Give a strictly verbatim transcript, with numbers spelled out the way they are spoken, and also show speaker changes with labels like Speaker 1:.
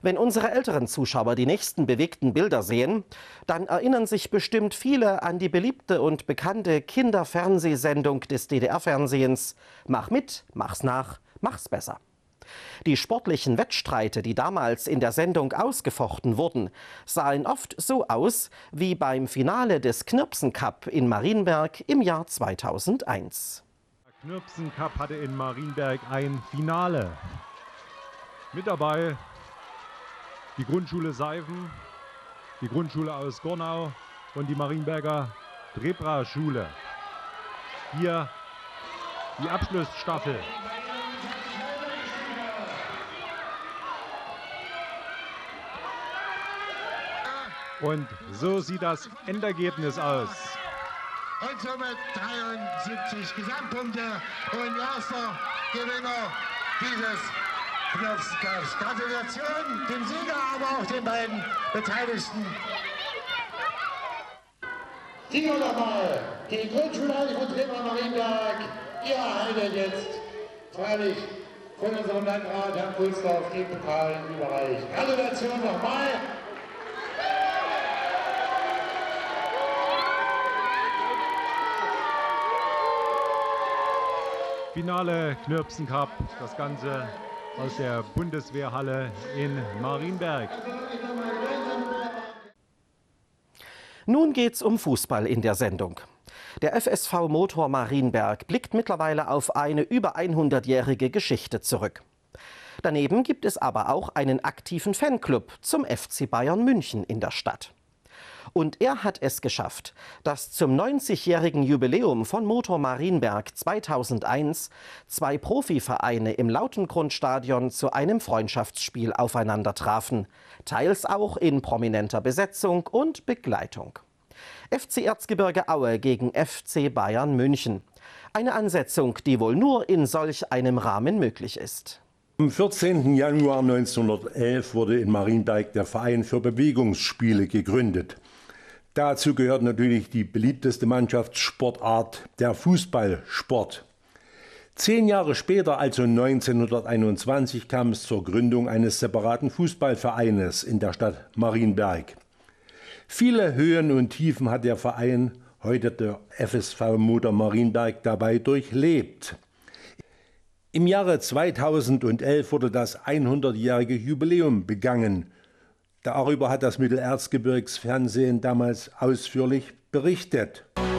Speaker 1: Wenn unsere älteren Zuschauer die nächsten bewegten Bilder sehen, dann erinnern sich bestimmt viele an die beliebte und bekannte Kinderfernsehsendung des D D R-Fernsehens »Mach mit, mach's nach, mach's besser«. Die sportlichen Wettstreite, die damals in der Sendung ausgefochten wurden, sahen oft so aus wie beim Finale des Knirpsen Cup in Marienberg im Jahr zweitausendeins.
Speaker 2: Der Knirpsen Cup hatte in Marienberg ein Finale. Mit dabei die Grundschule Seifen, die Grundschule aus Gornau und die Marienberger Drebra-Schule. Hier die Abschlussstaffel. Und so sieht das Endergebnis aus.
Speaker 3: Und somit dreiundsiebzig Gesamtpunkte und erster Gewinner dieses Knirpsen-Cups. Gratulation dem Sieger, aber auch den beiden Beteiligten. Sieger nochmal, die Grundschule von Drebra Marienberg. Ihr erhaltet jetzt freilich von unserem Landrat Herrn Pulsdorf den Pokal überreicht. Gratulation nochmal.
Speaker 2: Finale Knirpsen Cup, das Ganze aus der Bundeswehrhalle in Marienberg.
Speaker 1: Nun geht's um Fußball in der Sendung. Der F S V Motor Marienberg blickt mittlerweile auf eine über hundertjährige Geschichte zurück. Daneben gibt es aber auch einen aktiven Fanclub zum F C Bayern München in der Stadt. Und er hat es geschafft, dass zum neunzigjährigen Jubiläum von Motor Marienberg zweitausendeins zwei Profivereine im Lautengrundstadion zu einem Freundschaftsspiel aufeinander trafen, teils auch in prominenter Besetzung und Begleitung. F C Erzgebirge Aue gegen F C Bayern München. Eine Ansetzung, die wohl nur in solch einem Rahmen möglich ist.
Speaker 4: Am vierzehnten Januar neunzehnhundertelf wurde in Marienberg der Verein für Bewegungsspiele gegründet. Dazu gehört natürlich die beliebteste Mannschaftssportart, der Fußballsport. Zehn Jahre später, also neunzehnhunderteinundzwanzig, kam es zur Gründung eines separaten Fußballvereines in der Stadt Marienberg. Viele Höhen und Tiefen hat der Verein, heute der F S V Motor Marienberg, dabei durchlebt. Im Jahre zweitausendelf wurde das hundertjährige Jubiläum begangen. Darüber hat das Mittelerzgebirgsfernsehen damals ausführlich berichtet.